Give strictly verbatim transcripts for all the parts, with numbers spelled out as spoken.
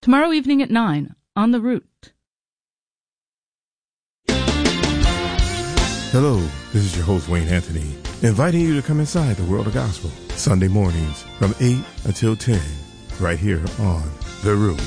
Tomorrow evening at nine on The Root. Hello, this is your host, Wayne Anthony, inviting you to come inside the world of gospel, Sunday mornings from eight until ten, right here on The Root.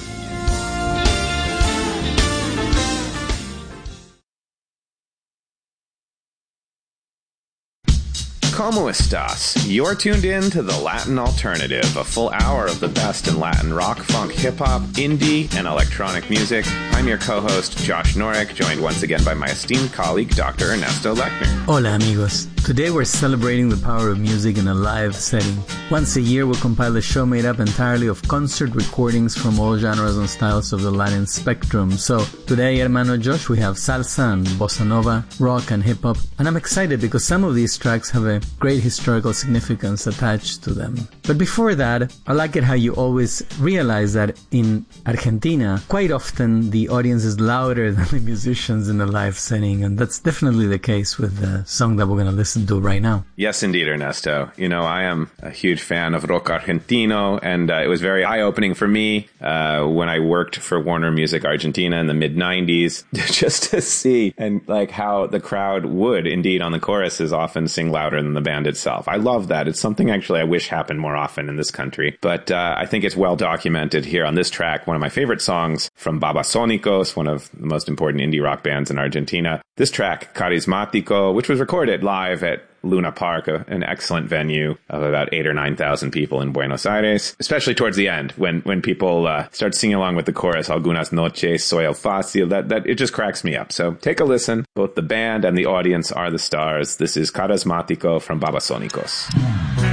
Como estas? You're tuned in to The Latin Alternative, a full hour of the best in Latin rock, funk, hip-hop, indie, and electronic music. I'm your co-host, Josh Norek, joined once again by my esteemed colleague, Doctor Ernesto Lechner. Hola, amigos. Today we're celebrating the power of music in a live setting. Once a year, we'll compile a show made up entirely of concert recordings from all genres and styles of the Latin spectrum. So, today, hermano Josh, we have salsa and bossa nova, rock and hip-hop, and I'm excited because some of these tracks have a great historical significance attached to them. But before that, I like it how you always realize that in Argentina, quite often the audience is louder than the musicians in a live setting, and that's definitely the case with the song that we're going to listen to right now. Yes, indeed, Ernesto. You know, I am a huge fan of rock argentino, and uh, it was very eye-opening for me uh, when I worked for Warner Music Argentina in the mid nineties, just to see and like how the crowd would indeed on the choruses often sing louder than the band itself. I love that. It's something actually I wish happened more often in this country, but uh, I think it's well documented here on this track, one of my favorite songs from Babasónicos, one of the most important indie rock bands in Argentina. This track, Carismático, which was recorded live at Luna Park, a, an excellent venue of about eight or nine thousand people in Buenos Aires, especially towards the end when when people uh, start singing along with the chorus, Algunas noches soy el fácil. That that it just cracks me up. So take a listen. Both the band and the audience are the stars. This is Carismático from Babasónicos.